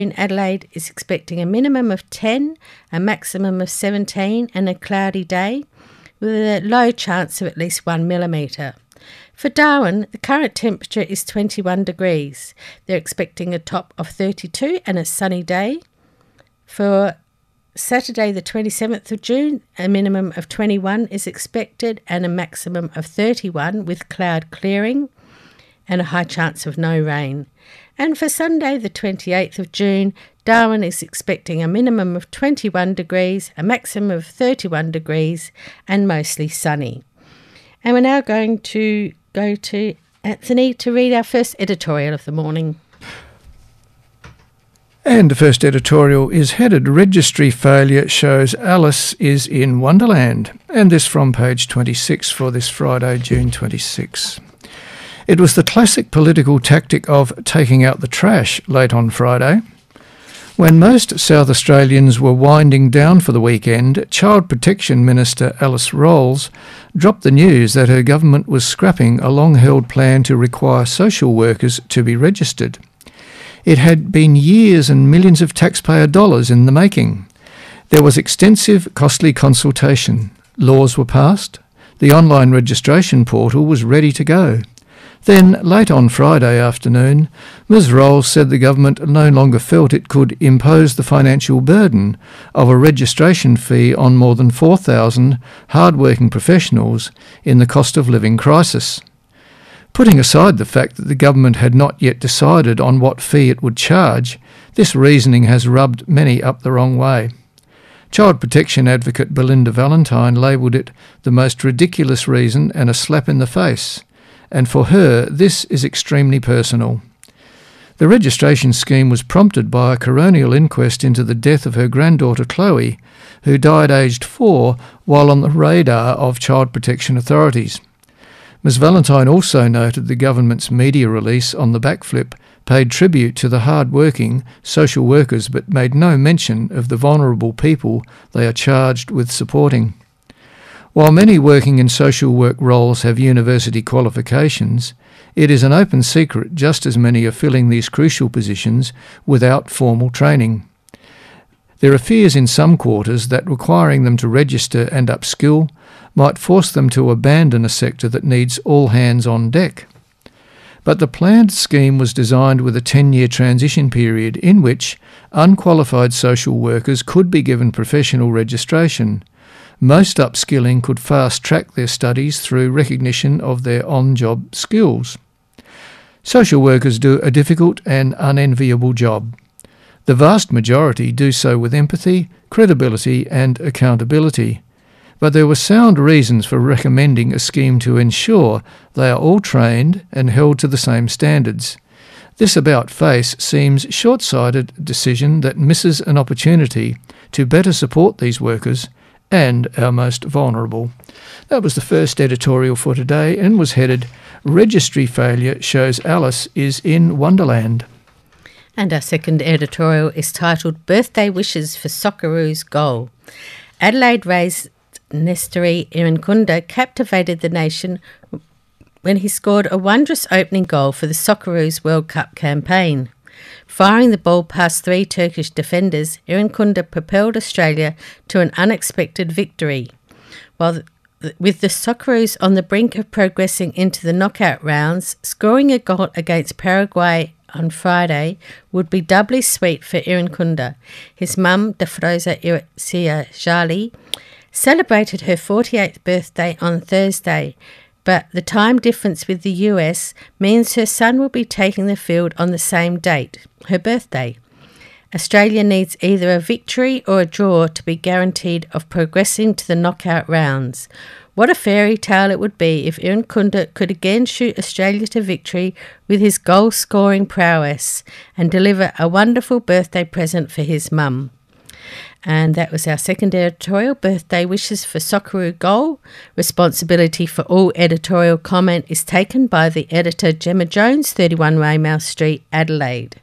In Adelaide is expecting a minimum of 10, a maximum of 17 and a cloudy day with a low chance of at least 1 millimetre. For Darwin, the current temperature is 21 degrees. They're expecting a top of 32 and a sunny day. For Saturday the 27th of June, a minimum of 21 is expected and a maximum of 31 with cloud clearing and a high chance of no rain. And for Sunday the 28th of June, Darwin is expecting a minimum of 21 degrees, a maximum of 31 degrees and mostly sunny. And we're now going to go to Anthony to read our first editorial of the morning. And the first editorial is headed "Registry Failure Shows Alice is in Wonderland," and this from page 26 for this Friday, June 26. It was the classic political tactic of taking out the trash late on Friday. When most South Australians were winding down for the weekend, Child Protection Minister Alice Rolls dropped the news that her government was scrapping a long-held plan to require social workers to be registered. It had been years and millions of taxpayer dollars in the making. There was extensive, costly consultation. Laws were passed. The online registration portal was ready to go. Then, late on Friday afternoon, Ms Rolls said the government no longer felt it could impose the financial burden of a registration fee on more than 4,000 hard-working professionals in the cost of living crisis. Putting aside the fact that the government had not yet decided on what fee it would charge, this reasoning has rubbed many up the wrong way. Child protection advocate Belinda Valentine labelled it the most ridiculous reason and a slap in the face. And for her, this is extremely personal. The registration scheme was prompted by a coronial inquest into the death of her granddaughter Chloe, who died aged 4 while on the radar of child protection authorities. Ms Valentine also noted the government's media release on the backflip paid tribute to the hard-working social workers but made no mention of the vulnerable people they are charged with supporting. While many working in social work roles have university qualifications, it is an open secret just as many are filling these crucial positions without formal training. There are fears in some quarters that requiring them to register and upskill might force them to abandon a sector that needs all hands on deck. But the planned scheme was designed with a 10-year transition period in which unqualified social workers could be given professional registration. Most upskilling could fast-track their studies through recognition of their on-job skills. Social workers do a difficult and unenviable job. The vast majority do so with empathy, credibility and accountability. But there were sound reasons for recommending a scheme to ensure they are all trained and held to the same standards. This about-face seems a short-sighted decision that misses an opportunity to better support these workers and our most vulnerable. That was the first editorial for today and was headed "Registry Failure Shows Alice is in Wonderland." And our second editorial is titled "Birthday Wishes for Socceroos Goal." Adelaide raised Nestori Irankunda captivated the nation when he scored a wondrous opening goal for the Socceroos World Cup campaign. Firing the ball past 3 Turkish defenders, Irankunda propelled Australia to an unexpected victory. With the Socceroos on the brink of progressing into the knockout rounds, scoring a goal against Paraguay on Friday would be doubly sweet for Irankunda. His mum, Dafroza Jali, celebrated her 48th birthday on Thursday, but the time difference with the US means her son will be taking the field on the same date, her birthday. Australia needs either a victory or a draw to be guaranteed of progressing to the knockout rounds. What a fairy tale it would be if Irankunda could again shoot Australia to victory with his goal-scoring prowess and deliver a wonderful birthday present for his mum. And that was our second editorial, Birthday Wishes for Socceroo Goal. Responsibility for all editorial comment is taken by the editor Gemma Jones, 31 Weymouth Street, Adelaide.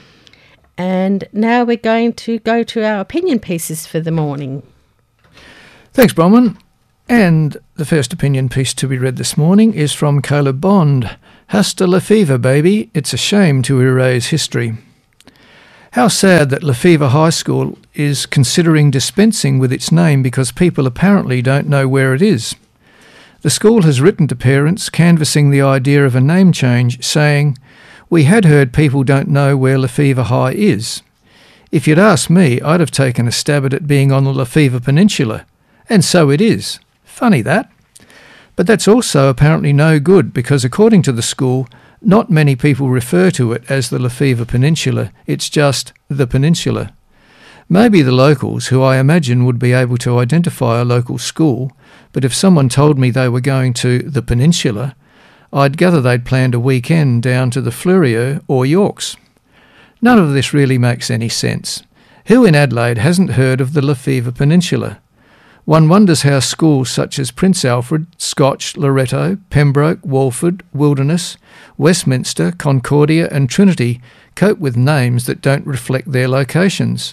And now we're going to go to our opinion pieces for the morning. Thanks, Bronwyn. And the first opinion piece to be read this morning is from Caleb Bond. "Hasta la fever, baby. It's a shame to erase history." How sad that Lefevre High School is considering dispensing with its name because people apparently don't know where it is. The school has written to parents canvassing the idea of a name change, saying, "We had heard people don't know where Lefevre High is. If you'd asked me, I'd have taken a stab at it being on the Lefevre Peninsula. And so it is. Funny that. But that's also apparently no good because according to the school, not many people refer to it as the Lefevre Peninsula. It's just the peninsula. Maybe the locals, who I imagine would be able to identify a local school, but if someone told me they were going to the peninsula, I'd gather they'd planned a weekend down to the Fleurieu or Yorks. None of this really makes any sense. Who in Adelaide hasn't heard of the Lefevre Peninsula? One wonders how schools such as Prince Alfred, Scotch, Loreto, Pembroke, Walford, Wilderness, Westminster, Concordia and Trinity cope with names that don't reflect their locations.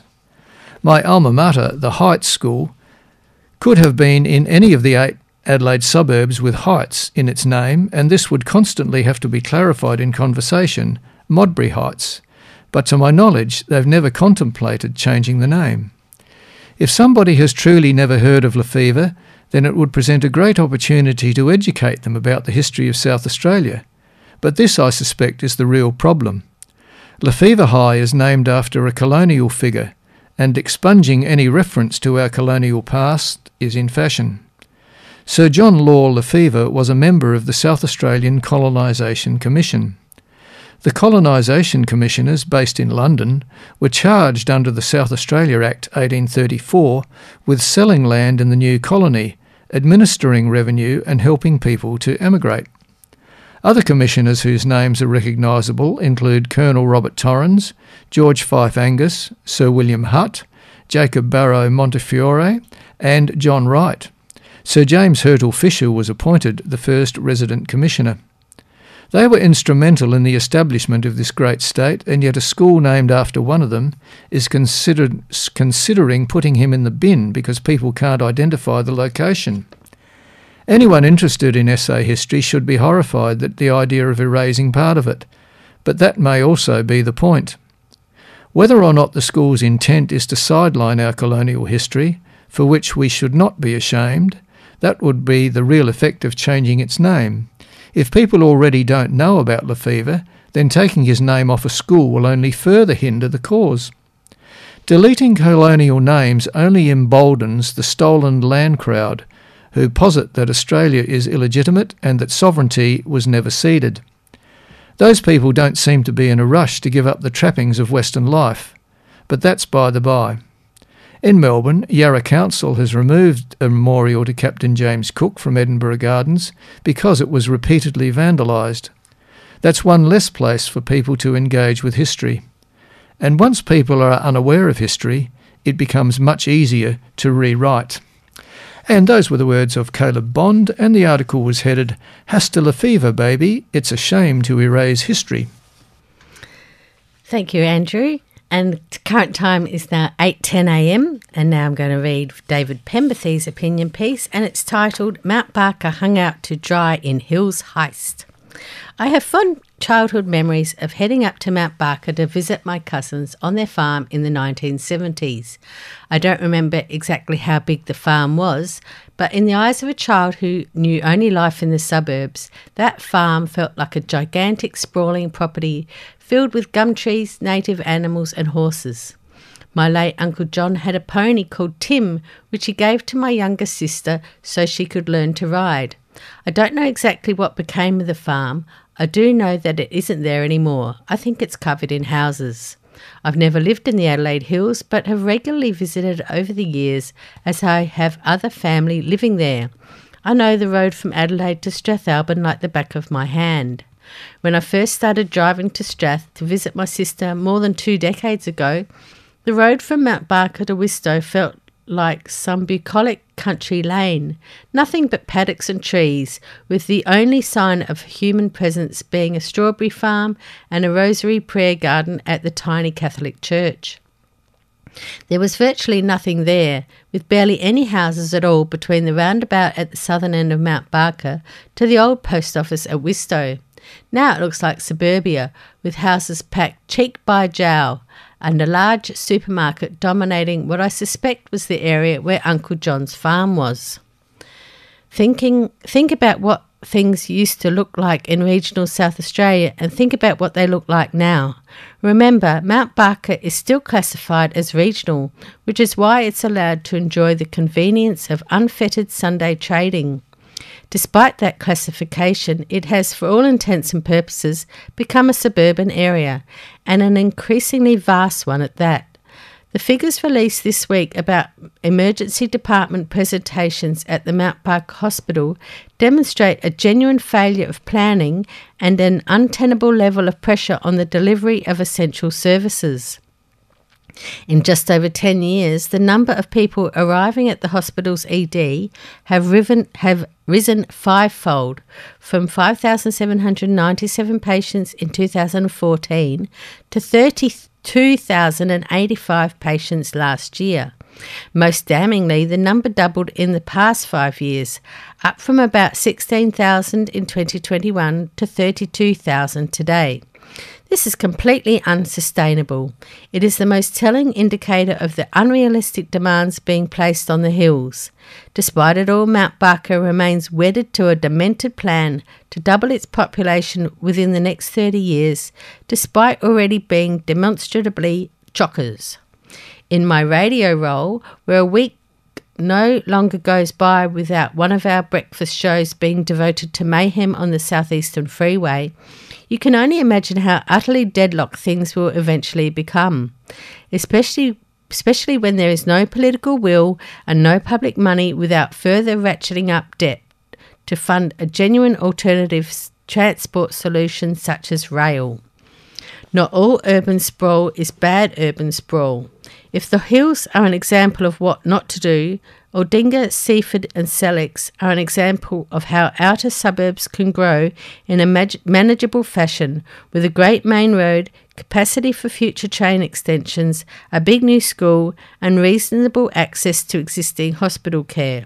My alma mater, the Heights School, could have been in any of the 8 Adelaide suburbs with Heights in its name, and this would constantly have to be clarified in conversation, Modbury Heights. But to my knowledge, they've never contemplated changing the name. If somebody has truly never heard of Lefevre, then it would present a great opportunity to educate them about the history of South Australia. But this, I suspect, is the real problem. Lefevre High is named after a colonial figure, and expunging any reference to our colonial past is in fashion. Sir John Law Lefevre was a member of the South Australian Colonisation Commission. The Colonisation Commissioners, based in London, were charged under the South Australia Act 1834 with selling land in the new colony, administering revenue and helping people to emigrate. Other commissioners whose names are recognisable include Colonel Robert Torrens, George Fife Angus, Sir William Hutt, Jacob Barrow Montefiore and John Wright. Sir James Hurtle Fisher was appointed the first resident commissioner. They were instrumental in the establishment of this great state, and yet a school named after one of them is considering putting him in the bin because people can't identify the location. Anyone interested in SA history should be horrified at the idea of erasing part of it, but that may also be the point. Whether or not the school's intent is to sideline our colonial history, for which we should not be ashamed, that would be the real effect of changing its name. If people already don't know about Lefevre, then taking his name off a school will only further hinder the cause. Deleting colonial names only emboldens the stolen land crowd, who posit that Australia is illegitimate and that sovereignty was never ceded. Those people don't seem to be in a rush to give up the trappings of Western life, but that's by the by. In Melbourne, Yarra Council has removed a memorial to Captain James Cook from Edinburgh Gardens because it was repeatedly vandalised. That's one less place for people to engage with history. And once people are unaware of history, it becomes much easier to rewrite. And those were the words of Caleb Bond, and the article was headed, "Hasta Lefevre, baby, it's a shame to erase history." Thank you, Andrew. And current time is now 8:10 a.m. and now I'm going to read David Pemberthy's opinion piece, and it's titled "Mount Barker Hung Out to Dry in Hills Heist." I have fond childhood memories of heading up to Mount Barker to visit my cousins on their farm in the 1970s. I don't remember exactly how big the farm was, but in the eyes of a child who knew only life in the suburbs, that farm felt like a gigantic sprawling property filled with gum trees, native animals and horses. My late Uncle John had a pony called Tim, which he gave to my younger sister so she could learn to ride. I don't know exactly what became of the farm. I do know that it isn't there anymore. I think it's covered in houses. I've never lived in the Adelaide Hills, but have regularly visited over the years as I have other family living there. I know the road from Adelaide to Strathalbyn like the back of my hand. When I first started driving to Strath to visit my sister more than 2 decades ago, the road from Mount Barker to Wistow felt like some bucolic country lane, nothing but paddocks and trees, with the only sign of human presence being a strawberry farm and a rosary prayer garden at the tiny Catholic church. There was virtually nothing there, with barely any houses at all between the roundabout at the southern end of Mount Barker to the old post office at Wistow. Now it looks like suburbia, with houses packed cheek by jowl. and a large supermarket dominating what I suspect was the area where Uncle John's farm was. Think about what things used to look like in regional South Australia and think about what they look like now. Remember, Mount Barker is still classified as regional, which is why it's allowed to enjoy the convenience of unfettered Sunday trading. Despite that classification, it has, for all intents and purposes, become a suburban area, and an increasingly vast one at that. The figures released this week about emergency department presentations at the Mount Barker Hospital demonstrate a genuine failure of planning and an untenable level of pressure on the delivery of essential services. In just over 10 years, the number of people arriving at the hospital's ED have risen fivefold, from 5,797 patients in 2014 to 32,085 patients last year. Most damningly, the number doubled in the past 5 years, up from about 16,000 in 2021 to 32,000 today. This is completely unsustainable. It is the most telling indicator of the unrealistic demands being placed on the hills. Despite it all, Mount Barker remains wedded to a demented plan to double its population within the next 30 years, despite already being demonstrably chockers. In my radio role, where a week no longer goes by without one of our breakfast shows being devoted to mayhem on the Southeastern Freeway, you can only imagine how utterly deadlocked things will eventually become, especially when there is no political will and no public money without further ratcheting up debt to fund a genuine alternative transport solution such as rail. Not all urban sprawl is bad urban sprawl. If the hills are an example of what not to do, Aldinga, Seaford and Sellex are an example of how outer suburbs can grow in a manageable fashion with a great main road, capacity for future train extensions, a big new school and reasonable access to existing hospital care.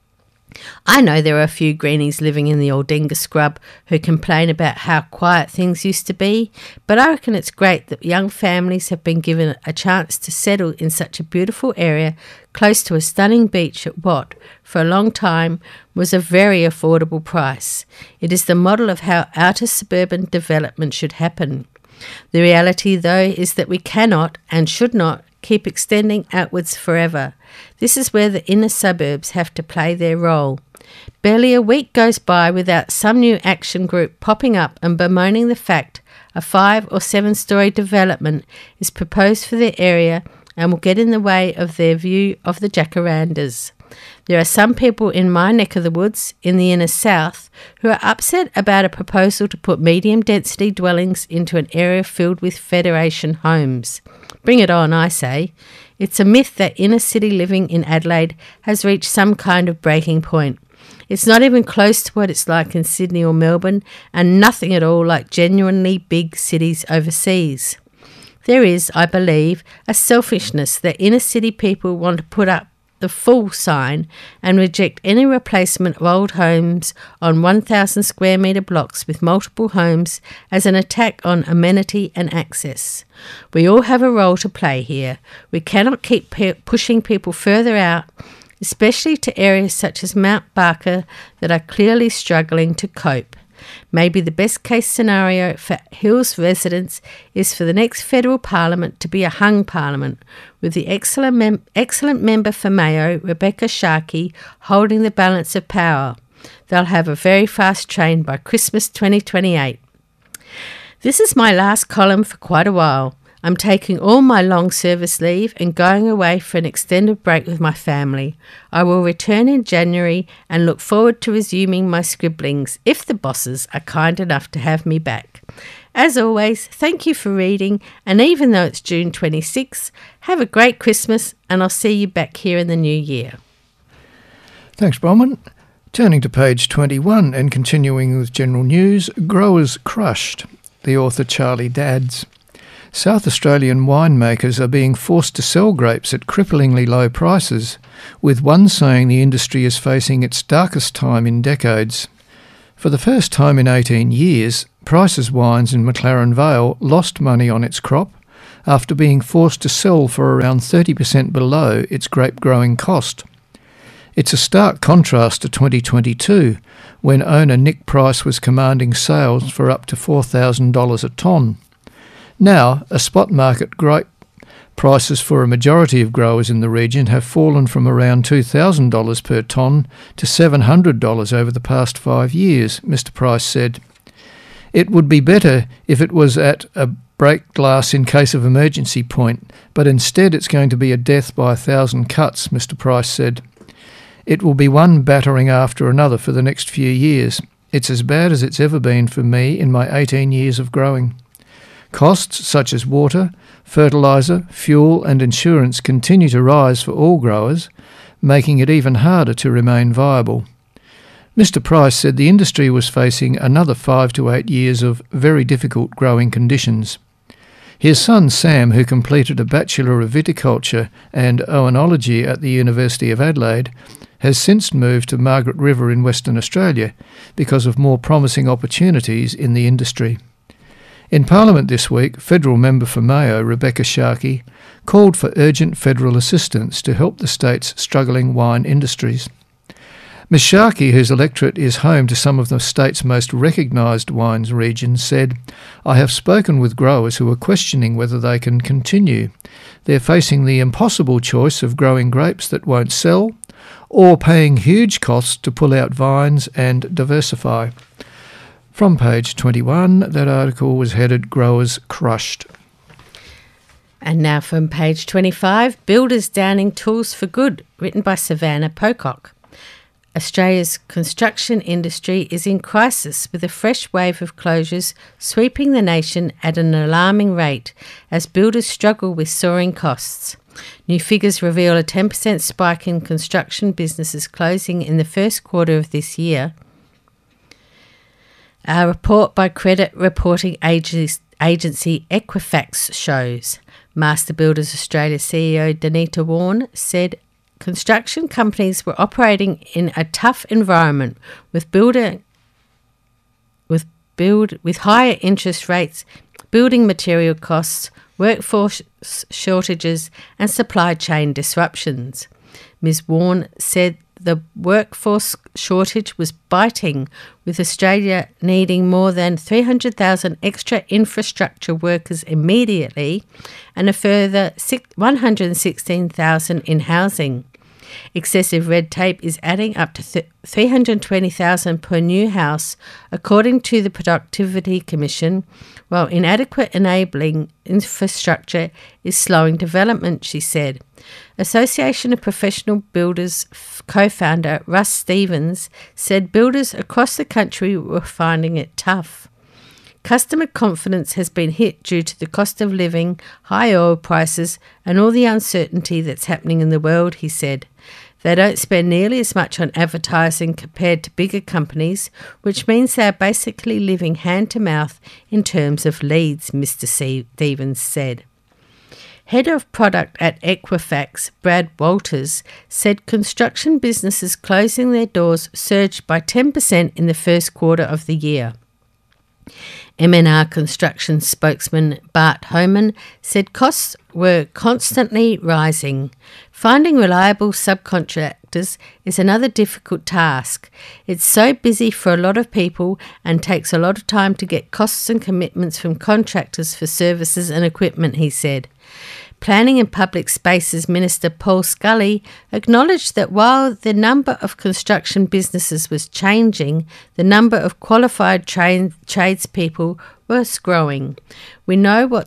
I know there are a few greenies living in the Aldinga scrub who complain about how quiet things used to be, but I reckon it's great that young families have been given a chance to settle in such a beautiful area close to a stunning beach at what, for a long time, was a very affordable price. It is the model of how outer suburban development should happen. The reality, though, is that we cannot and should not keep extending outwards forever. This is where the inner suburbs have to play their role. Barely a week goes by without some new action group popping up and bemoaning the fact a 5 or 7 story development is proposed for their area and will get in the way of their view of the jacarandas. There are some people in my neck of the woods, in the inner south, who are upset about a proposal to put medium-density dwellings into an area filled with Federation homes. Bring it on, I say. It's a myth that inner city living in Adelaide has reached some kind of breaking point. It's not even close to what it's like in Sydney or Melbourne, and nothing at all like genuinely big cities overseas. There is, I believe, a selfishness that inner city people want to put up the full sign and reject any replacement of old homes on 1,000 square metre blocks with multiple homes as an attack on amenity and access. We all have a role to play here. We cannot keep pushing people further out, especially to areas such as Mount Barker that are clearly struggling to cope. Maybe the best case scenario for Hills residents is for the next federal parliament to be a hung parliament, with the excellent member for Mayo, Rebecca Sharkey, holding the balance of power. They'll have a very fast train by Christmas 2028. This is my last column for quite a while. I'm taking all my long service leave and going away for an extended break with my family. I will return in January and look forward to resuming my scribblings if the bosses are kind enough to have me back. As always, thank you for reading, and even though it's June 26, have a great Christmas and I'll see you back here in the new year. Thanks, Bronwyn. Turning to page 21 and continuing with general news, Growers Crushed, the author Charlie Dadds. South Australian winemakers are being forced to sell grapes at cripplingly low prices, with one saying the industry is facing its darkest time in decades. For the first time in 18 years, Price's Wines in McLaren Vale lost money on its crop, after being forced to sell for around 30% below its grape growing cost. It's a stark contrast to 2022, when owner Nick Price was commanding sales for up to $4,000 a tonne. Now, a spot market grape prices for a majority of growers in the region have fallen from around $2,000 per tonne to $700 over the past 5 years, Mr Price said. It would be better if it was at a break glass in case of emergency point, but instead it's going to be a death by 1,000 cuts, Mr Price said. It will be one battering after another for the next few years. It's as bad as it's ever been for me in my 18 years of growing. Costs such as water, fertiliser, fuel and insurance continue to rise for all growers, making it even harder to remain viable. Mr Price said the industry was facing another 5 to 8 years of very difficult growing conditions. His son Sam, who completed a Bachelor of Viticulture and Oenology at the University of Adelaide, has since moved to Margaret River in Western Australia because of more promising opportunities in the industry. In Parliament this week, federal member for Mayo, Rebecca Sharkey, called for urgent federal assistance to help the state's struggling wine industries. Ms Sharkey, whose electorate is home to some of the state's most recognised wines regions, said, "I have spoken with growers who are questioning whether they can continue. They're facing the impossible choice of growing grapes that won't sell or paying huge costs to pull out vines and diversify." From page 21, that article was headed "Growers Crushed." And now from page 25, Builders Downing Tools for Good, written by Savannah Pocock. Australia's construction industry is in crisis, with a fresh wave of closures sweeping the nation at an alarming rate as builders struggle with soaring costs. New figures reveal a 10% spike in construction businesses closing in the first quarter of this year. A report by credit reporting agency Equifax shows. Master Builders Australia CEO Danita Warne said construction companies were operating in a tough environment with higher interest rates, building material costs, workforce shortages and supply chain disruptions. Ms Warne said the workforce shortage was biting, with Australia needing more than 300,000 extra infrastructure workers immediately and a further 116,000 in housing. Excessive red tape is adding up to 320,000 per new house, according to the Productivity Commission, while inadequate enabling infrastructure is slowing development, she said. Association of Professional Builders co-founder Russ Stevens said builders across the country were finding it tough. Customer confidence has been hit due to the cost of living, high oil prices, and all the uncertainty that's happening in the world, he said. They don't spend nearly as much on advertising compared to bigger companies, which means they are basically living hand to mouth in terms of leads, Mr. Stevens said. Head of Product at Equifax, Brad Walters, said construction businesses closing their doors surged by 10% in the first quarter of the year. M&R Construction spokesman Bart Homan said costs were constantly rising. Finding reliable subcontractors is another difficult task. It's so busy for a lot of people and takes a lot of time to get costs and commitments from contractors for services and equipment, he said. Planning and Public Spaces Minister Paul Scully acknowledged that while the number of construction businesses was changing, the number of qualified tradespeople was growing. We know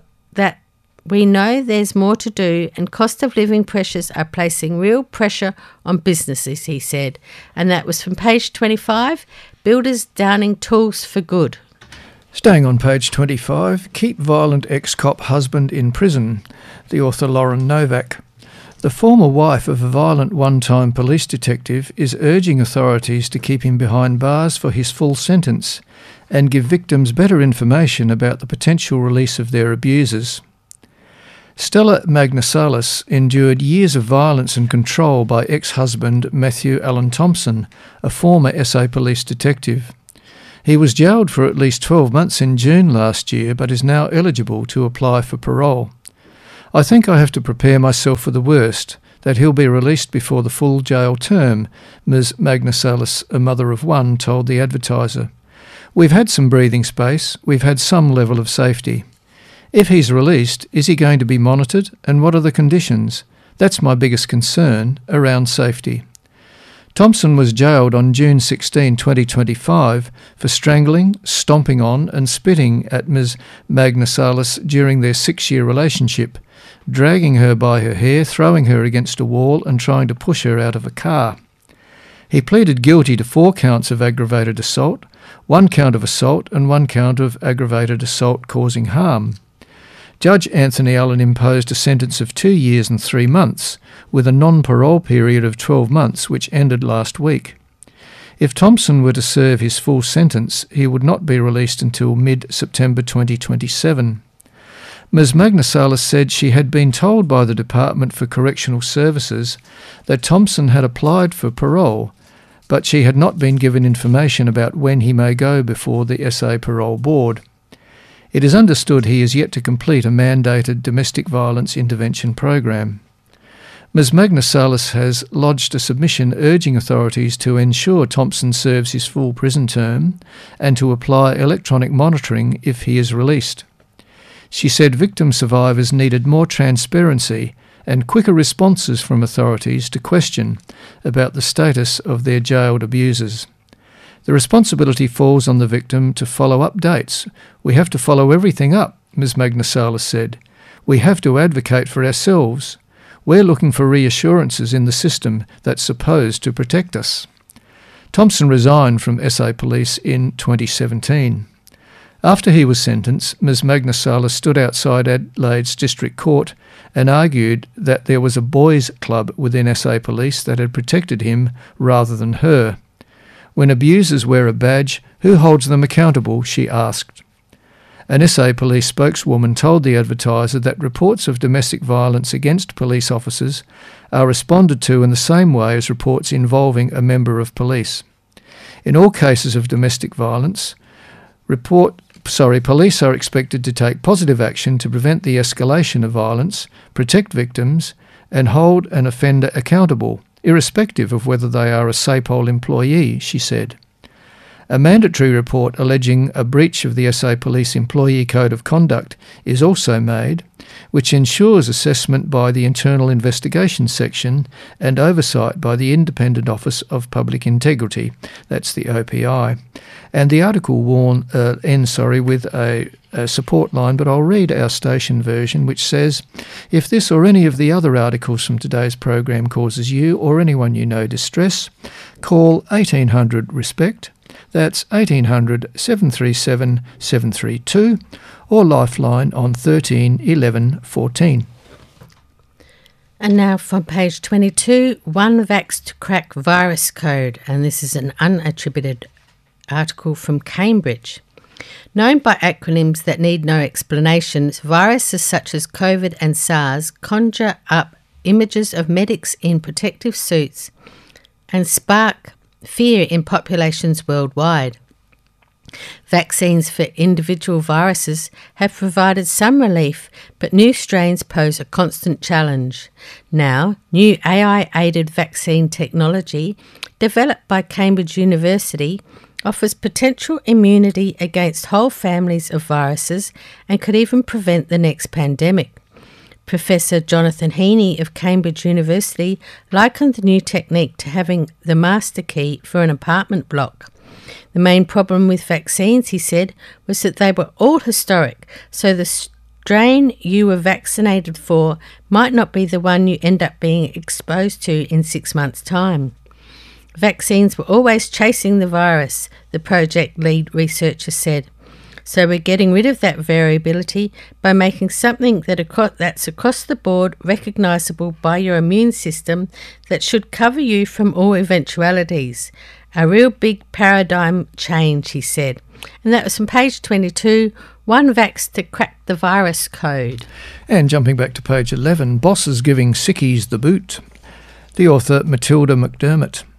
there's more to do, and cost of living pressures are placing real pressure on businesses, he said. And that was from page 25, Builders Downing Tools for Good. Staying on page 25, Keep Violent Ex-Cop Husband in Prison, the author Lauren Novak. The former wife of a violent one-time police detective is urging authorities to keep him behind bars for his full sentence and give victims better information about the potential release of their abusers. Stella Magnasalis endured years of violence and control by ex-husband Matthew Allen Thompson, a former SA police detective. He was jailed for at least 12 months in June last year, but is now eligible to apply for parole. I think I have to prepare myself for the worst, that he'll be released before the full jail term, Ms. Magnasalis, a mother of one, told the Advertiser. We've had some breathing space, we've had some level of safety. If he's released, is he going to be monitored, and what are the conditions? That's my biggest concern around safety. Thompson was jailed on June 16, 2025 for strangling, stomping on and spitting at Ms. Magnasalis during their 6-year relationship, dragging her by her hair, throwing her against a wall and trying to push her out of a car. He pleaded guilty to 4 counts of aggravated assault, 1 count of assault and 1 count of aggravated assault causing harm. Judge Anthony Allen imposed a sentence of 2 years and 3 months, with a non-parole period of 12 months, which ended last week. If Thompson were to serve his full sentence, he would not be released until mid-September 2027. Ms. Magnasalis said she had been told by the Department for Correctional Services that Thompson had applied for parole, but she had not been given information about when he may go before the SA Parole Board. It is understood he is yet to complete a mandated domestic violence intervention program. Ms. Magnasalis has lodged a submission urging authorities to ensure Thompson serves his full prison term and to apply electronic monitoring if he is released. She said victim survivors needed more transparency and quicker responses from authorities to question about the status of their jailed abusers. The responsibility falls on the victim to follow up dates. We have to follow everything up, Ms. Magnasalis said. We have to advocate for ourselves. We're looking for reassurances in the system that's supposed to protect us. Thompson resigned from SA Police in 2017. After he was sentenced, Ms. Magnasalis stood outside Adelaide's District Court and argued that there was a boys' club within SA Police that had protected him rather than her. When abusers wear a badge, who holds them accountable, she asked. An SA Police spokeswoman told the Advertiser that reports of domestic violence against police officers are responded to in the same way as reports involving a member of police. In all cases of domestic violence, police are expected to take positive action to prevent the escalation of violence, protect victims, and hold an offender accountable, irrespective of whether they are a SAPOL employee, she said. A mandatory report alleging a breach of the SA Police Employee Code of Conduct is also made, which ensures assessment by the Internal Investigation Section and oversight by the Independent Office of Public Integrity, that's the OPI. And the article ends with a support line, but I'll read our station version, which says, if this or any of the other articles from today's program causes you or anyone you know distress, call 1800 RESPECT, that's 1800 737 732, or Lifeline on 13 11 14. And now from page 22, One Vax to Crack Virus Code, and this is an unattributed article from Cambridge. Known by acronyms that need no explanations, viruses such as COVID and SARS conjure up images of medics in protective suits and spark fear in populations worldwide. Vaccines for individual viruses have provided some relief, but new strains pose a constant challenge. Now, new AI-aided vaccine technology, developed by Cambridge University, offers potential immunity against whole families of viruses and could even prevent the next pandemic. Professor Jonathan Heaney of Cambridge University likened the new technique to having the master key for an apartment block. The main problem with vaccines, he said, was that they were all historic, so the strain you were vaccinated for might not be the one you end up being exposed to in 6 months' time. Vaccines were always chasing the virus, the project lead researcher said. So we're getting rid of that variability by making something that's across the board recognisable by your immune system that should cover you from all eventualities. A real big paradigm change, he said. And that was from page 22, One Vax to Crack the Virus Code. And jumping back to page 11, Bosses Giving Sickies the Boot. The author Matilda McDermott.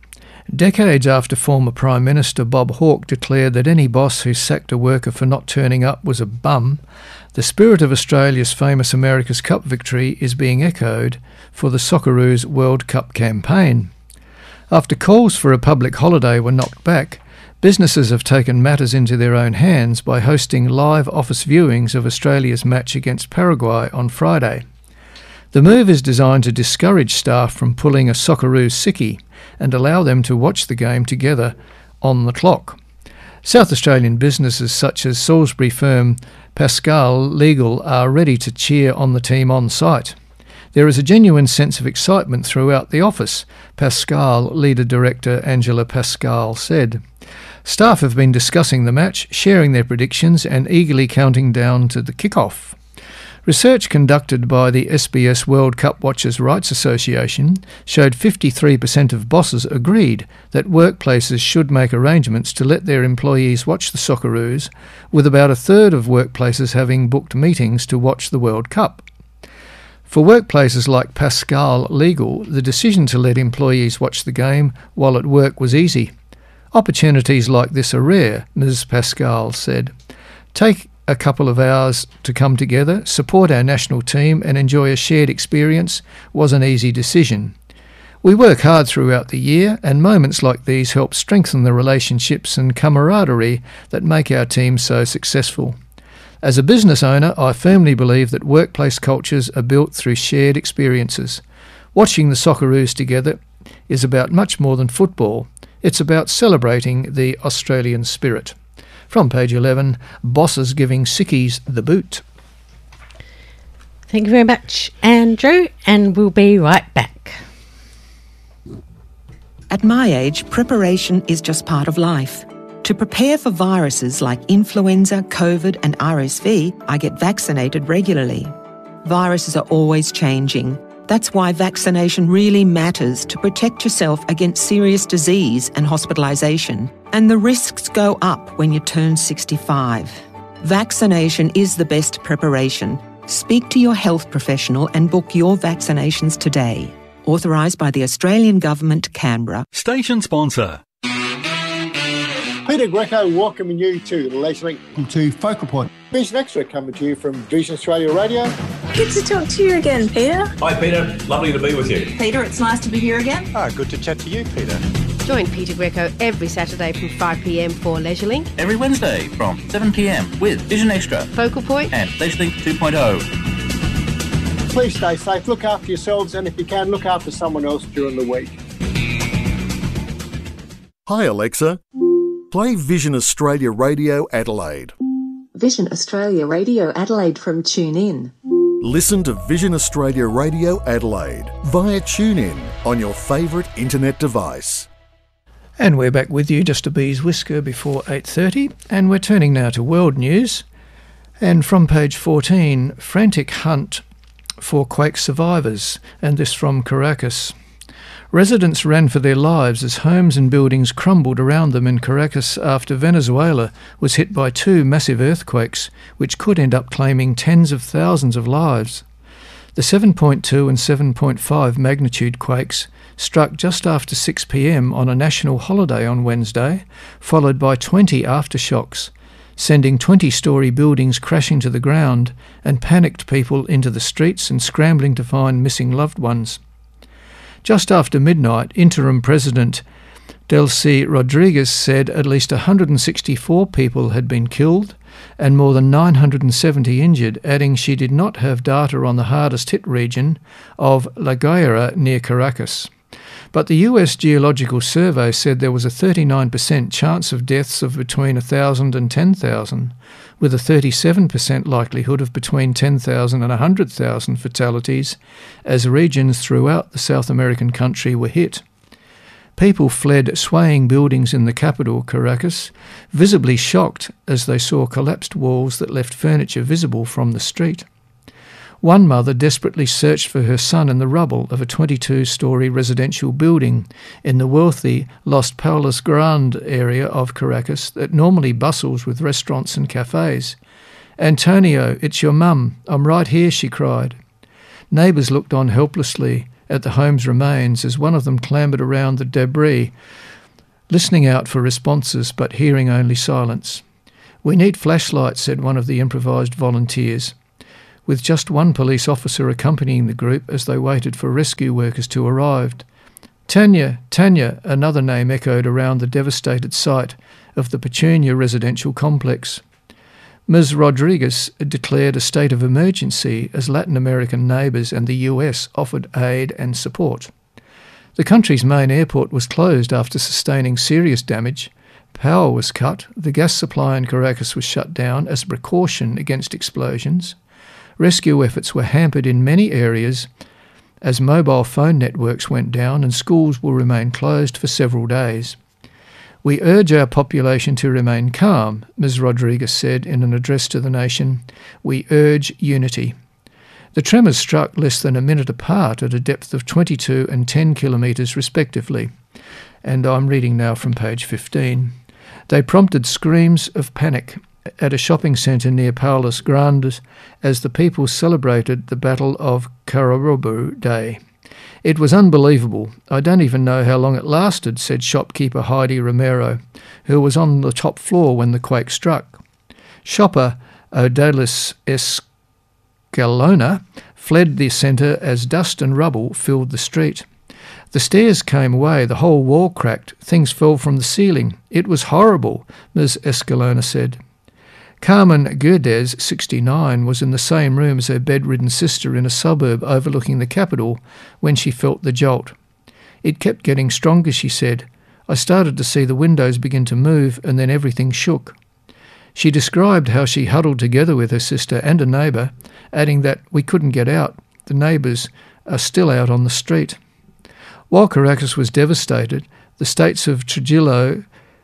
Decades after former Prime Minister Bob Hawke declared that any boss who sacked a worker for not turning up was a bum, the spirit of Australia's famous America's Cup victory is being echoed for the Socceroos World Cup campaign. After calls for a public holiday were knocked back, businesses have taken matters into their own hands by hosting live office viewings of Australia's match against Paraguay on Friday. The move is designed to discourage staff from pulling a Socceroos sickie and allow them to watch the game together on the clock. South Australian businesses such as Salisbury firm Pascal Legal are ready to cheer on the team on site. There is a genuine sense of excitement throughout the office, Pascal leader director Angela Pascal said. Staff have been discussing the match, sharing their predictions and eagerly counting down to the kick-off. Research conducted by the SBS World Cup Watchers' Rights Association showed 53% of bosses agreed that workplaces should make arrangements to let their employees watch the Socceroos, with about a third of workplaces having booked meetings to watch the World Cup. For workplaces like Pascal Legal, the decision to let employees watch the game while at work was easy. Opportunities like this are rare, Ms. Pascal said. Take a couple of hours to come together, support our national team and enjoy a shared experience was an easy decision. We work hard throughout the year and moments like these help strengthen the relationships and camaraderie that make our team so successful. As a business owner, I firmly believe that workplace cultures are built through shared experiences. Watching the Socceroos together is about much more than football. It's about celebrating the Australian spirit. From page 11, bosses giving sickies the boot. Thank you very much, Andrew, and we'll be right back. At my age, preparation is just part of life. To prepare for viruses like influenza, COVID and RSV, I get vaccinated regularly. Viruses are always changing. That's why vaccination really matters to protect yourself against serious disease and hospitalisation. And the risks go up when you turn 65. Vaccination is the best preparation. Speak to your health professional and book your vaccinations today. Authorised by the Australian Government, Canberra. Station sponsor. Peter Greco welcoming you to LeisureLink. To Focal Point. Vision Extra coming to you from Vision Australia Radio. Good to talk to you again, Peter. Hi, Peter. Lovely to be with you. Peter, it's nice to be here again. Good to chat to you, Peter. Join Peter Greco every Saturday from 5 p.m. for LeisureLink. Every Wednesday from 7 p.m. with Vision Extra, Focal Point and LeisureLink 2.0. Please stay safe, look after yourselves, and if you can, look after someone else during the week. Hi, Alexa. Play Vision Australia Radio Adelaide. Vision Australia Radio Adelaide from TuneIn. Listen to Vision Australia Radio Adelaide via TuneIn on your favourite internet device. And we're back with you, just a bee's whisker before 8:30, and we're turning now to world news. And from page 14, frantic hunt for quake survivors, and this from Caracas. Residents ran for their lives as homes and buildings crumbled around them in Caracas after Venezuela was hit by two massive earthquakes, which could end up claiming tens of thousands of lives. The 7.2 and 7.5 magnitude quakes struck just after 6 p.m. on a national holiday on Wednesday, followed by 20 aftershocks, sending 20-storey buildings crashing to the ground and panicked people into the streets and scrambling to find missing loved ones. Just after midnight, Interim President Delcy Rodriguez said at least 164 people had been killed and more than 970 injured, adding she did not have data on the hardest hit region of La Guaira near Caracas. But the US Geological Survey said there was a 39% chance of deaths of between 1,000 and 10,000, with a 37% likelihood of between 10,000 and 100,000 fatalities as regions throughout the South American country were hit. People fled swaying buildings in the capital, Caracas, visibly shocked as they saw collapsed walls that left furniture visible from the street. One mother desperately searched for her son in the rubble of a 22-storey residential building in the wealthy Los Paulos Grande area of Caracas that normally bustles with restaurants and cafes. "Antonio, it's your mum. I'm right here," she cried. Neighbours looked on helplessly at the home's remains as one of them clambered around the debris listening out for responses but hearing only silence. "We need flashlights," said one of the improvised volunteers, with just one police officer accompanying the group as they waited for rescue workers to arrive. "Tanya, Tanya," another name echoed around the devastated site of the Petunia residential complex. Ms. Rodriguez declared a state of emergency as Latin American neighbours and the US offered aid and support. The country's main airport was closed after sustaining serious damage. Power was cut, the gas supply in Caracas was shut down as a precaution against explosions. Rescue efforts were hampered in many areas as mobile phone networks went down and schools will remain closed for several days. "We urge our population to remain calm," Ms. Rodriguez said in an address to the nation. "We urge unity." The tremors struck less than a minute apart at a depth of 22 and 10 kilometres respectively. And I'm reading now from page 15. They prompted screams of panic at a shopping centre near Palos Grandes as the people celebrated the Battle of Carabobo Day. "It was unbelievable. I don't even know how long it lasted," said shopkeeper Heidi Romero, who was on the top floor when the quake struck. Shopper Odalis Escalona fled the centre as dust and rubble filled the street. "The stairs came away, the whole wall cracked, things fell from the ceiling. It was horrible," Ms. Escalona said. Carmen Guedes, 69, was in the same room as her bedridden sister in a suburb overlooking the capital when she felt the jolt. "It kept getting stronger," she said. "I started to see the windows begin to move and then everything shook." She described how she huddled together with her sister and a neighbour, adding that "we couldn't get out. The neighbours are still out on the street." While Caracas was devastated, the states of Trujillo,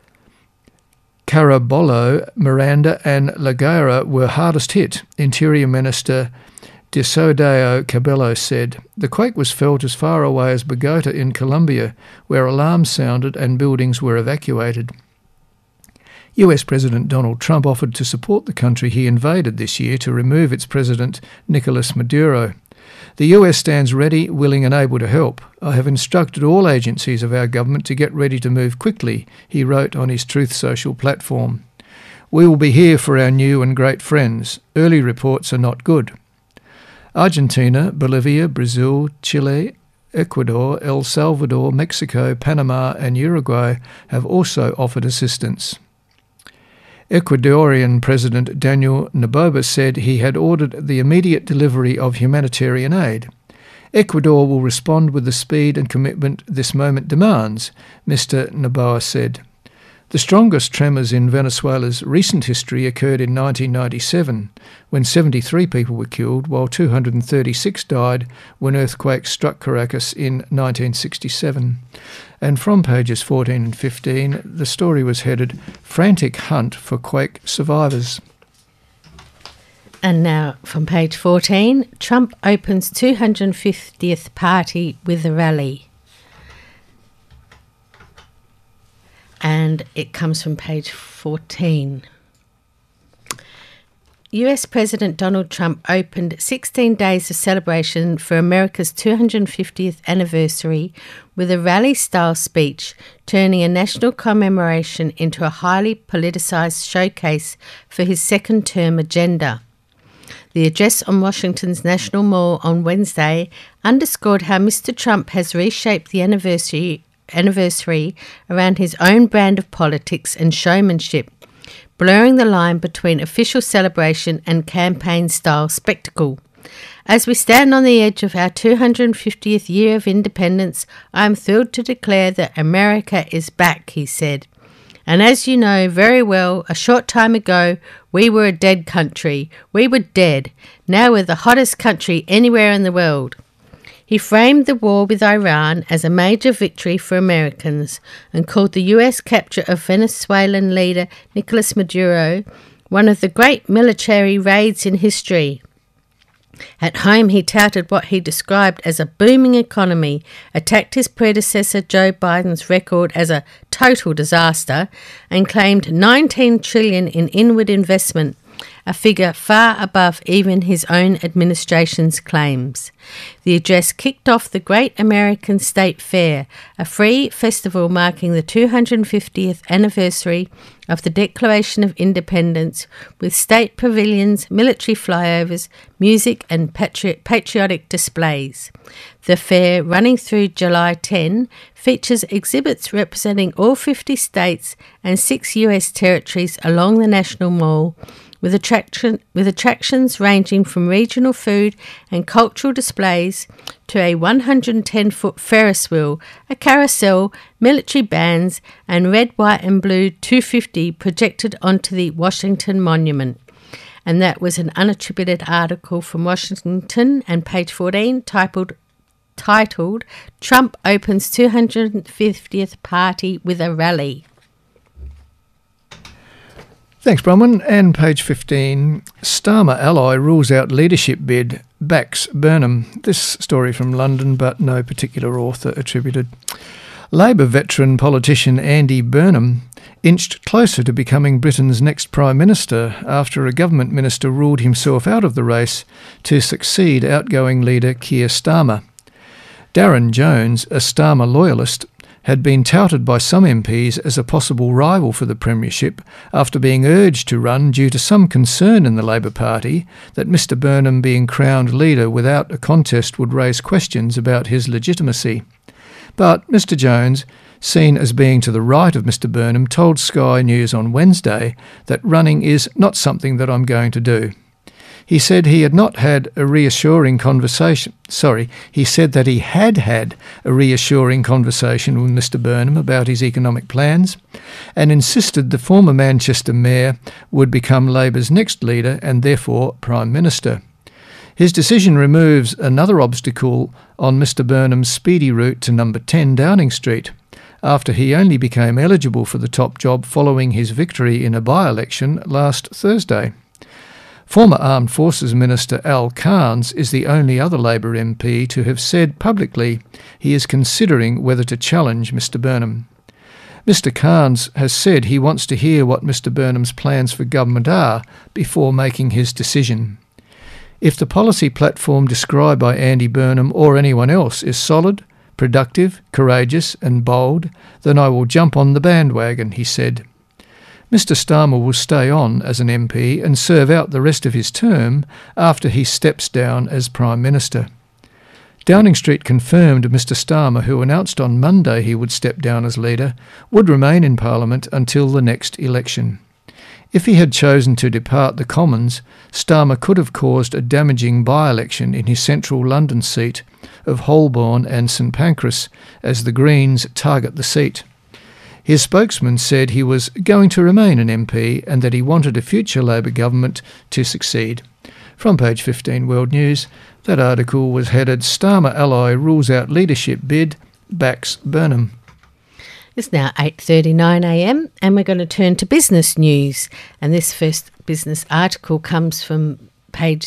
Carabobo, Miranda and La Guaira were hardest hit, Interior Minister Diosdado Cabello said. The quake was felt as far away as Bogota in Colombia, where alarms sounded and buildings were evacuated. US President Donald Trump offered to support the country he invaded this year to remove its president, Nicolas Maduro. "The US stands ready, willing and able to help. I have instructed all agencies of our government to get ready to move quickly," he wrote on his Truth Social platform. "We will be here for our new and great friends. Early reports are not good." Argentina, Bolivia, Brazil, Chile, Ecuador, El Salvador, Mexico, Panama and Uruguay have also offered assistance. Ecuadorian President Daniel Noboa said he had ordered the immediate delivery of humanitarian aid. "Ecuador will respond with the speed and commitment this moment demands," Mr. Noboa said. The strongest tremors in Venezuela's recent history occurred in 1997, when 73 people were killed, while 236 died when earthquakes struck Caracas in 1967. And from pages 14 and 15, the story was headed "Frantic Hunt for Quake Survivors." And now from page 14, Trump opens 250th party with a rally. And it comes from page 14. US President Donald Trump opened 16 days of celebration for America's 250th anniversary with a rally-style speech, turning a national commemoration into a highly politicised showcase for his second-term agenda. The address on Washington's National Mall on Wednesday underscored how Mr. Trump has reshaped the anniversary around his own brand of politics and showmanship, blurring the line between official celebration and campaign-style spectacle. "As we stand on the edge of our 250th year of independence, I am thrilled to declare that America is back," he said. "And as you know very well, a short time ago, we were a dead country. We were dead. Now we're the hottest country anywhere in the world." He framed the war with Iran as a major victory for Americans and called the US capture of Venezuelan leader Nicolas Maduro one of the great military raids in history. At home, he touted what he described as a booming economy, attacked his predecessor Joe Biden's record as a total disaster, and claimed $19 trillion in inward investment, a figure far above even his own administration's claims. The address kicked off the Great American State Fair, a free festival marking the 250th anniversary of the Declaration of Independence, with state pavilions, military flyovers, music and patriotic displays. The fair, running through July 10, features exhibits representing all 50 states and 6 US territories along the National Mall, with attractions ranging from regional food and cultural displays to a 110-foot Ferris wheel, a carousel, military bands, and red, white and blue 250 projected onto the Washington Monument. And that was an unattributed article from Washington and page 14 titled Trump Opens 250th Party with a Rally. Thanks, Bronwyn. And page 15, Starmer ally rules out leadership bid, backs Burnham. This story from London, but no particular author attributed. Labor veteran politician Andy Burnham inched closer to becoming Britain's next Prime Minister after a government minister ruled himself out of the race to succeed outgoing leader Keir Starmer. Darren Jones, a Starmer loyalist, had been touted by some MPs as a possible rival for the premiership after being urged to run due to some concern in the Labor Party that Mr Burnham being crowned leader without a contest would raise questions about his legitimacy. But Mr Jones, seen as being to the right of Mr Burnham, told Sky News on Wednesday that running is not something that I'm going to do. He said he had not had a reassuring conversation. He said that he had had a reassuring conversation with Mr Burnham about his economic plans and insisted the former Manchester mayor would become Labor's next leader and therefore Prime Minister. His decision removes another obstacle on Mr Burnham's speedy route to number 10 Downing Street, after he only became eligible for the top job following his victory in a by-election last Thursday. Former Armed Forces Minister Al Carnes is the only other Labor MP to have said publicly he is considering whether to challenge Mr Burnham. Mr Carnes has said he wants to hear what Mr Burnham's plans for government are before making his decision. If the policy platform described by Andy Burnham or anyone else is solid, productive, courageous and bold, then I will jump on the bandwagon, he said. Mr Starmer will stay on as an MP and serve out the rest of his term after he steps down as Prime Minister. Downing Street confirmed Mr Starmer, who announced on Monday he would step down as leader, would remain in Parliament until the next election. If he had chosen to depart the Commons, Starmer could have caused a damaging by-election in his central London seat of Holborn and St Pancras as the Greens target the seat. His spokesman said he was going to remain an MP and that he wanted a future Labor government to succeed. From page 15 World News, that article was headed Starmer ally rules out leadership bid, backs Burnham. It's now 8:39am and we're going to turn to business news. And this first business article comes from page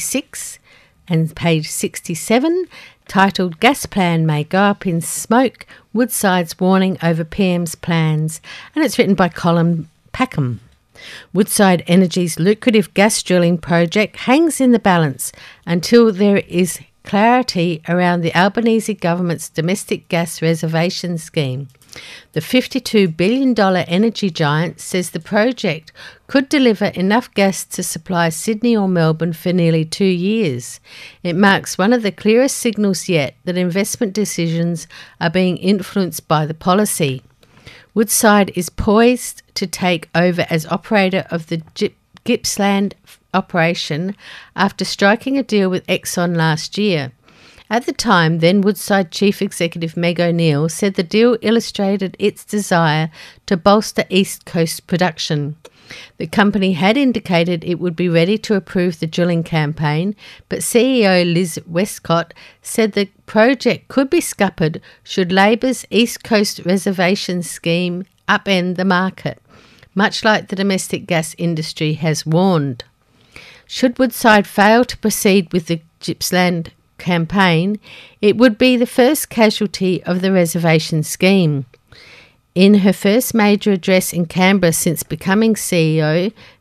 66 and page 67, titled Gas Plan May Go Up in Smoke, Woodside's Warning Over PM's Plans, and it's written by Colin Packham. Woodside Energy's lucrative gas drilling project hangs in the balance until there is clarity around the Albanese government's domestic gas reservation scheme. The $52 billion energy giant says the project could deliver enough gas to supply Sydney or Melbourne for nearly 2 years. It marks one of the clearest signals yet that investment decisions are being influenced by the policy. Woodside is poised to take over as operator of the Gippsland operation after striking a deal with Exxon last year. At the time, then Woodside Chief Executive Meg O'Neill said the deal illustrated its desire to bolster East Coast production. The company had indicated it would be ready to approve the drilling campaign, but CEO Liz Westcott said the project could be scuppered should Labor's East Coast reservation scheme upend the market, much like the domestic gas industry has warned. Should Woodside fail to proceed with the Gippsland campaign, it would be the first casualty of the reservation scheme. In her first major address in Canberra since becoming CEO,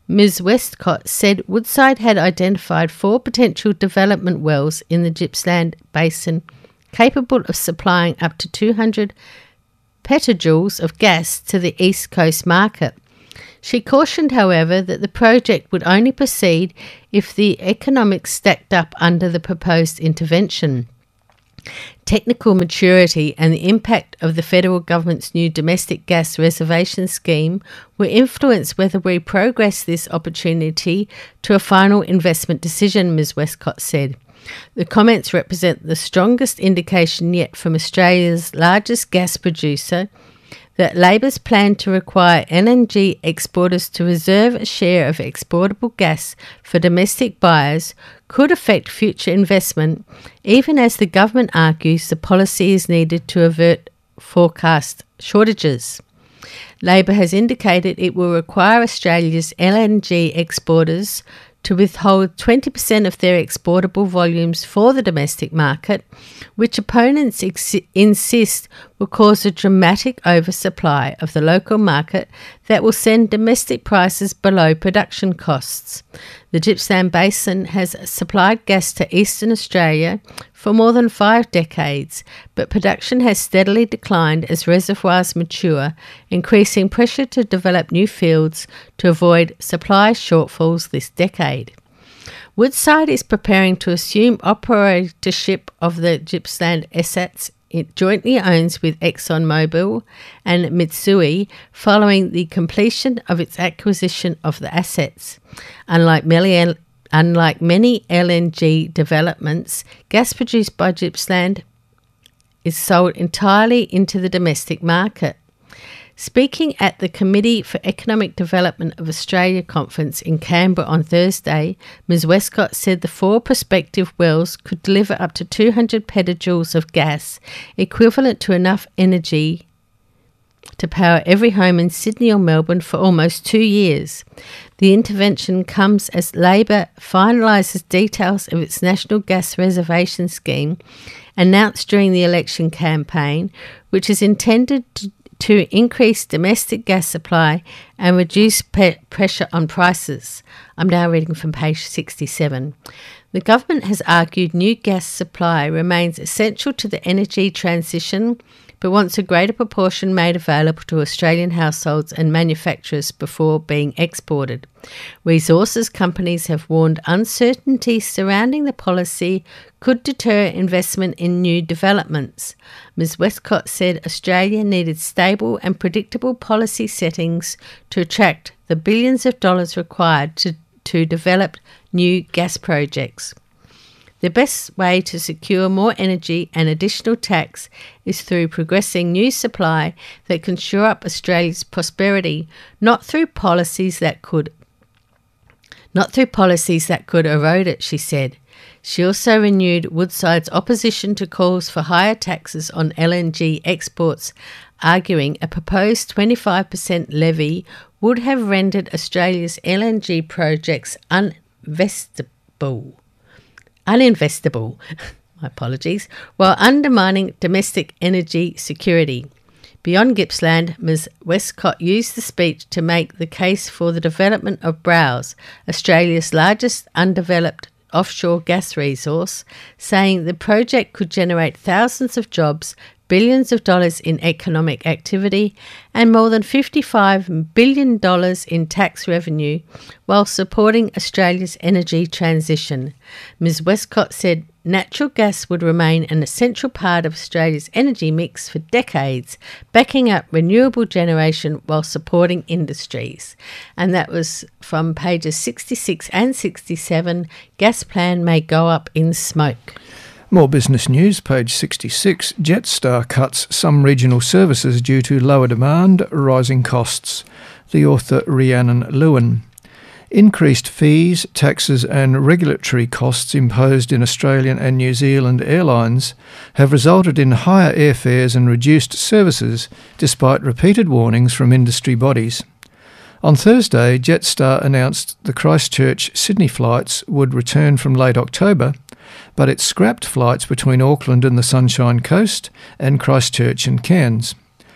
Ms Westcott said Woodside had identified 4 potential development wells in the Gippsland Basin capable of supplying up to 200 petajoules of gas to the East Coast market. She cautioned, however, that the project would only proceed if the economics stacked up under the proposed intervention. Technical maturity and the impact of the federal government's new domestic gas reservation scheme will influence whether we progress this opportunity to a final investment decision, Ms Westcott said. The comments represent the strongest indication yet from Australia's largest gas producer that Labor's plan to require LNG exporters to reserve a share of exportable gas for domestic buyers could affect future investment, even as the government argues the policy is needed to avert forecast shortages. Labor has indicated it will require Australia's LNG exporters to withhold 20% of their exportable volumes for the domestic market, which opponents insist will cause a dramatic oversupply of the local market that will send domestic prices below production costs. The Gippsland Basin has supplied gas to Eastern Australia for more than 5 decades, but production has steadily declined as reservoirs mature, increasing pressure to develop new fields to avoid supply shortfalls this decade. Woodside is preparing to assume operatorship of the Gippsland assets it jointly owns with ExxonMobil and Mitsui following the completion of its acquisition of the assets. Unlike many LNG developments, gas produced by Gippsland is sold entirely into the domestic market. Speaking at the Committee for Economic Development of Australia conference in Canberra on Thursday, Ms Westcott said the 4 prospective wells could deliver up to 200 petajoules of gas, equivalent to enough energy to power every home in Sydney or Melbourne for almost 2 years. The intervention comes as Labor finalises details of its National Gas Reservation Scheme, announced during the election campaign, which is intended to increase domestic gas supply and reduce pressure on prices. I'm now reading from page 67. The government has argued new gas supply remains essential to the energy transition, but wants a greater proportion made available to Australian households and manufacturers before being exported. Resources companies have warned uncertainty surrounding the policy could deter investment in new developments. Ms Westcott said Australia needed stable and predictable policy settings to attract the billions of dollars required to develop new gas projects. The best way to secure more energy and additional tax is through progressing new supply that can shore up Australia's prosperity, not through policies that could erode it, she said. She also renewed Woodside's opposition to calls for higher taxes on LNG exports, arguing a proposed 25% levy would have rendered Australia's LNG projects uninvestable, while undermining domestic energy security. Beyond Gippsland, Ms Westcott used the speech to make the case for the development of Browse, Australia's largest undeveloped offshore gas resource, saying the project could generate thousands of jobs, billions of dollars in economic activity, and more than $55 billion in tax revenue while supporting Australia's energy transition. Ms Westcott said natural gas would remain an essential part of Australia's energy mix for decades, backing up renewable generation while supporting industries. And that was from pages 66 and 67, Gas Plan May Go Up in Smoke. More business news, page 66. Jetstar cuts some regional services due to lower demand, rising costs. The author Rhiannon Lewin. Increased fees, taxes and regulatory costs imposed in Australian and New Zealand airlines have resulted in higher airfares and reduced services, despite repeated warnings from industry bodies. On Thursday, Jetstar announced the Christchurch-Sydney flights would return from late October, but it scrapped flights between Auckland and the Sunshine Coast and Christchurch and Cairns.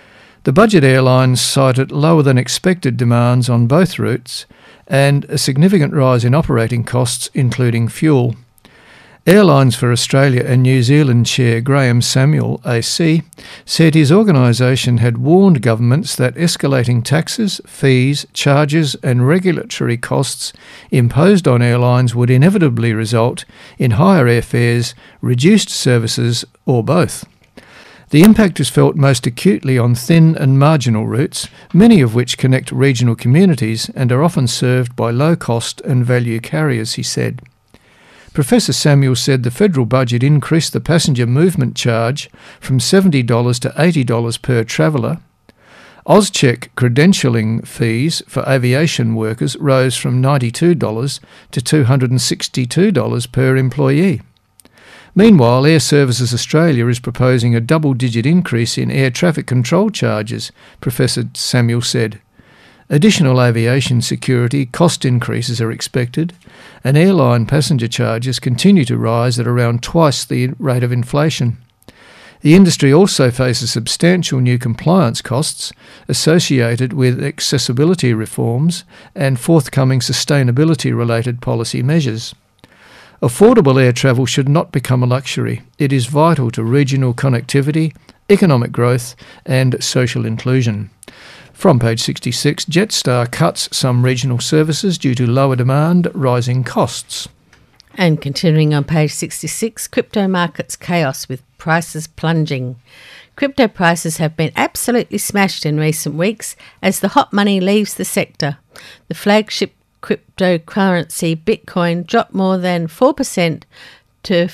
The budget airlines cited lower than expected demands on both routes and a significant rise in operating costs, including fuel. Airlines for Australia and New Zealand chair Graham Samuel, AC, said his organisation had warned governments that escalating taxes, fees, charges and regulatory costs imposed on airlines would inevitably result in higher airfares, reduced services or both. The impact is felt most acutely on thin and marginal routes, many of which connect regional communities and are often served by low-cost and value carriers, he said. Professor Samuel said the federal budget increased the passenger movement charge from $70 to $80 per traveller. AusCheck credentialling fees for aviation workers rose from $92 to $262 per employee. Meanwhile, Air Services Australia is proposing a double-digit increase in air traffic control charges, Professor Samuel said. Additional aviation security cost increases are expected, and airline passenger charges continue to rise at around twice the rate of inflation. The industry also faces substantial new compliance costs associated with accessibility reforms and forthcoming sustainability-related policy measures. Affordable air travel should not become a luxury. It is vital to regional connectivity, economic growth and social inclusion. From page 66, Jetstar cuts some regional services due to lower demand, rising costs. And continuing on page 66, crypto markets chaos with prices plunging. Crypto prices have been absolutely smashed in recent weeks as the hot money leaves the sector. The flagship cryptocurrency Bitcoin dropped more than 4% to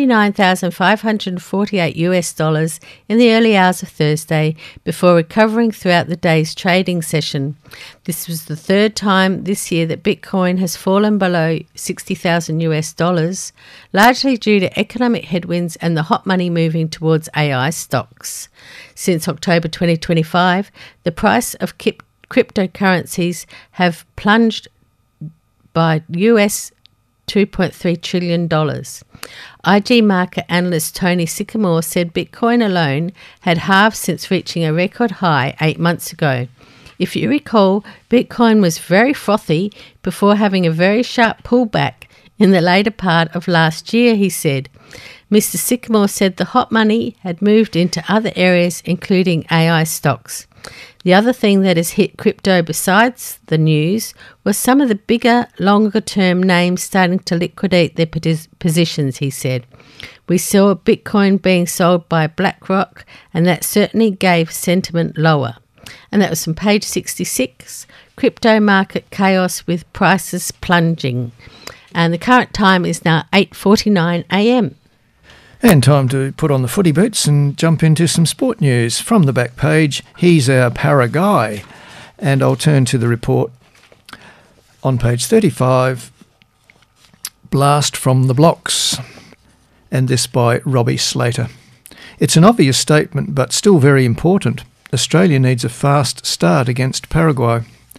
$59,548 in the early hours of Thursday before recovering throughout the day's trading session. This was the third time this year that Bitcoin has fallen below $60,000, largely due to economic headwinds and the hot money moving towards AI stocks. Since October 2025, the price of cryptocurrencies have plunged by US $2.3 trillion. IG market analyst Tony Sycamore said Bitcoin alone had halved since reaching a record high 8 months ago. If you recall, Bitcoin was very frothy before having a very sharp pullback in the later part of last year, he said. Mr. Sycamore said the hot money had moved into other areas, including AI stocks. The other thing that has hit crypto besides the news was some of the bigger, longer-term names starting to liquidate their positions, he said. We saw Bitcoin being sold by BlackRock, and that certainly gave sentiment lower. And that was from page 66, crypto market chaos with prices plunging. And the current time is now 8:49 a.m. And time to put on the footy boots and jump into some sport news. From the back page, he's our para guy. And I'll turn to the report on page 35, Blast from the Blocks, and this by Robbie Slater. It's an obvious statement, but still very important. Australia needs a fast start against Paraguay.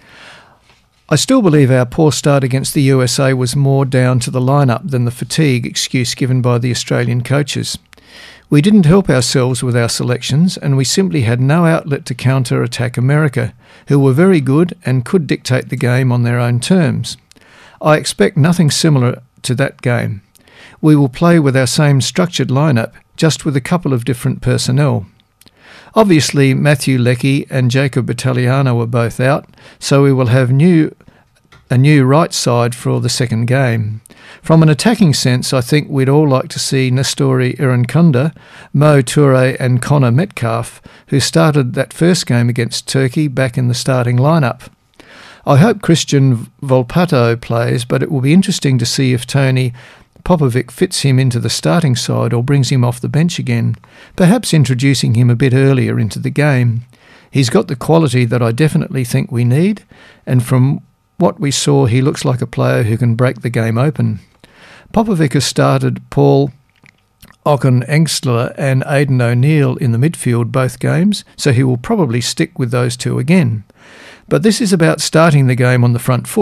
I still believe our poor start against the USA was more down to the lineup than the fatigue excuse given by the Australian coaches. We didn't help ourselves with our selections, and we simply had no outlet to counter-attack America, who were very good and could dictate the game on their own terms. I expect nothing similar to that game. We will play with our same structured lineup, just with a couple of different personnel. Obviously, Matthew Leckie and Jacob Italiano are both out, so we will have a new right side for the second game. From an attacking sense, I think we'd all like to see Nestori Irankunda, Mo Toure and Connor Metcalf, who started that first game against Turkey, back in the starting lineup. I hope Christian Volpato plays, but it will be interesting to see if Tony Popovic fits him into the starting side or brings him off the bench again, perhaps introducing him a bit earlier into the game. He's got the quality that I definitely think we need, and from what we saw, he looks like a player who can break the game open. Popovic has started Paul Ocon-Engstler and Aidan O'Neill in the midfield both games, so he will probably stick with those two again. But this is about starting the game on the front foot.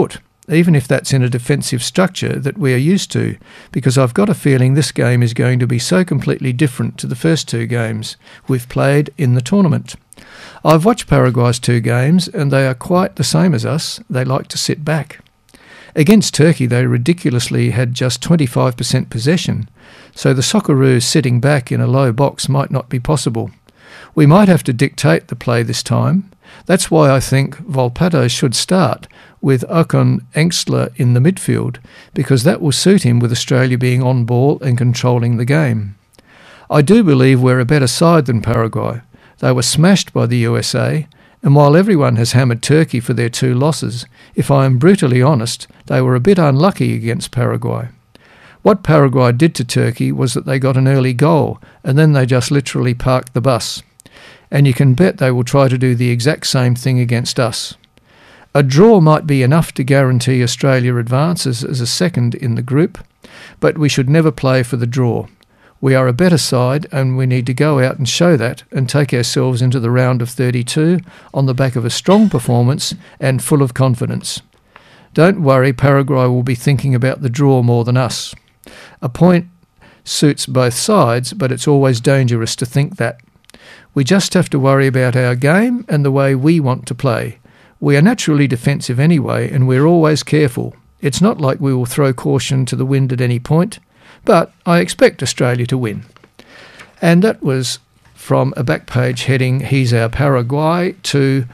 even if that's in a defensive structure that we are used to, because I've got a feeling this game is going to be so completely different to the first 2 games we've played in the tournament. I've watched Paraguay's 2 games and they are quite the same as us. They like to sit back. Against Turkey, they ridiculously had just 25% possession, so the Socceroos sitting back in a low box might not be possible. We might have to dictate the play this time. That's why I think Volpato should start with Ocon Engstler in the midfield, because that will suit him with Australia being on ball and controlling the game. I do believe we're a better side than Paraguay. They were smashed by the USA, and while everyone has hammered Turkey for their 2 losses, if I am brutally honest, they were a bit unlucky against Paraguay. What Paraguay did to Turkey was that they got an early goal, and then they just literally parked the bus. And you can bet they will try to do the exact same thing against us. A draw might be enough to guarantee Australia advances as a second in the group, but we should never play for the draw. We are a better side and we need to go out and show that and take ourselves into the round of 32 on the back of a strong performance and full of confidence. Don't worry, Paraguay will be thinking about the draw more than us. A point suits both sides, but it's always dangerous to think that. We just have to worry about our game and the way we want to play. We are naturally defensive anyway, and we're always careful. It's not like we will throw caution to the wind at any point, but I expect Australia to win. And that was from a back page heading, He's Our Paraguay, to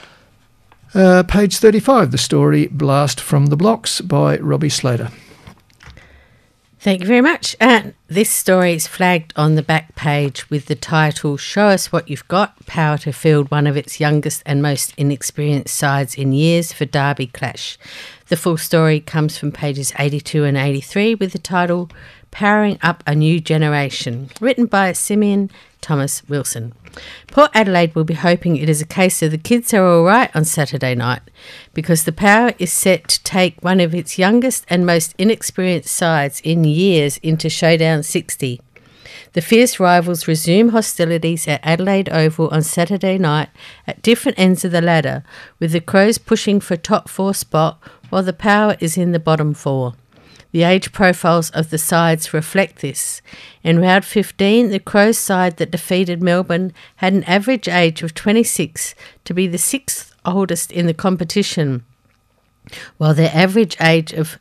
page 35, the story Blast from the Blocks by Robbie Slater. Thank you very much. And this story is flagged on the back page with the title, Show Us What You've Got. Power to field one of its youngest and most inexperienced sides in years for Derby Clash. The full story comes from pages 82 and 83 with the title, Powering Up a New Generation, written by Simeon Thomas Wilson. Port Adelaide will be hoping it is a case of the kids are all right on Saturday night, because the Power is set to take one of its youngest and most inexperienced sides in years into Showdown 60. The fierce rivals resume hostilities at Adelaide Oval on Saturday night at different ends of the ladder, with the Crows pushing for top 4 spot while the Power is in the bottom 4. The age profiles of the sides reflect this. In round 15, the Crows side that defeated Melbourne had an average age of 26 to be the 6th oldest in the competition, while their average age of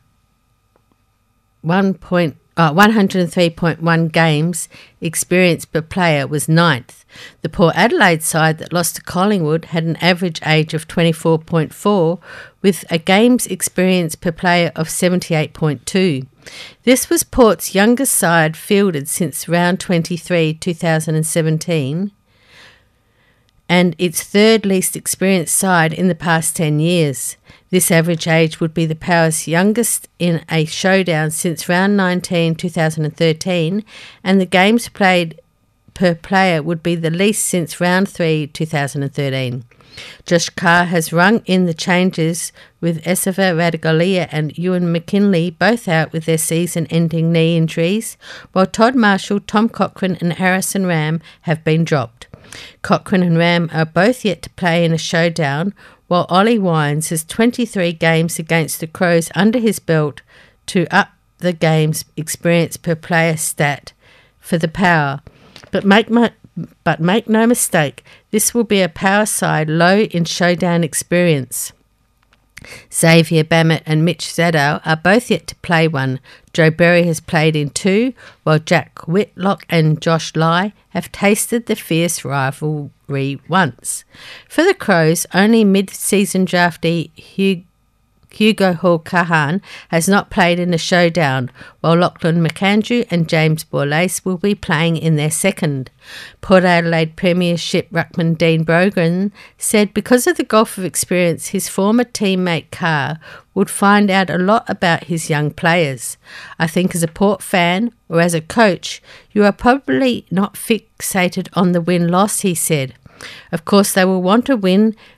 103.1 games experience per player was 9th. The Port Adelaide side that lost to Collingwood had an average age of 24.4 with a games experience per player of 78.2. This was Port's youngest side fielded since round 23, 2017, and its third least experienced side in the past 10 years. This average age would be the Power's youngest in a showdown since round 19, 2013, and the games played per player would be the least since round 3, 2013. Josh Carr has rung in the changes with Esava Radigalia and Ewan McKinley both out with their season-ending knee injuries, while Todd Marshall, Tom Cochrane and Harrison Ram have been dropped. Cochrane and Ram are both yet to play in a showdown, while Ollie Wines has 23 games against the Crows under his belt to up the game's experience per player stat for the Power. But make no mistake, this will be a Power side low in showdown experience. Xavier Bammett and Mitch Zadow are both yet to play one. Joe Berry has played in 2, while Jack Whitlock and Josh Lai have tasted the fierce rivalry once. For the Crows, only mid-season draftee Hugo Hall-Cahan has not played in a showdown, while Lachlan McAndrew and James Borlase will be playing in their second. Port Adelaide Premiership ruckman Dean Brogan said because of the gulf of experience, his former teammate Carr would find out a lot about his young players. I think as a Port fan or as a coach, you are probably not fixated on the win-loss, he said. Of course, they will want to win,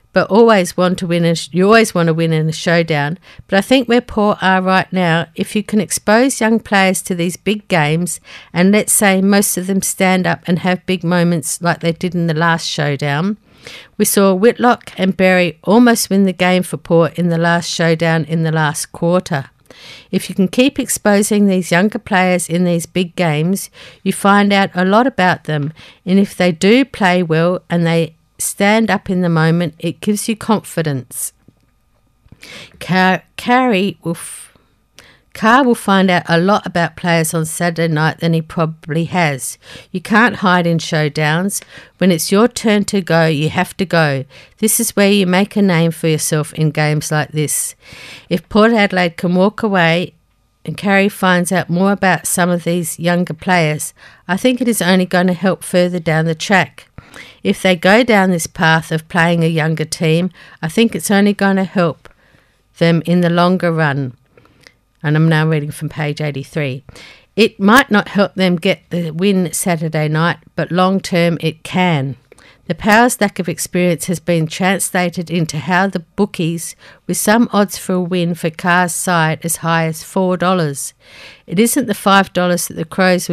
but always want to win. You always want to win in a showdown. But I think where Port are right now, if you can expose young players to these big games, and let's say most of them stand up and have big moments like they did in the last showdown. We saw Whitlock and Berry almost win the game for Port in the last showdown in the last quarter. If you can keep exposing these younger players in these big games, you find out a lot about them, and if they do play well and they stand up in the moment, it gives you confidence. Carr will find out a lot about players on Saturday night than he probably has. You can't hide in showdowns. When it's your turn to go, you have to go. This is where you make a name for yourself in games like this. If Port Adelaide can walk away and Carey finds out more about some of these younger players, I think it is only going to help further down the track. If they go down this path of playing a younger team, I think it's only going to help them in the longer run. And I'm now reading from page 83. It might not help them get the win Saturday night, but long term it can. The Powers' lack of experience has been translated into how the bookies, with some odds for a win for Carr's side as high as $4. It isn't the $5 that the Crows were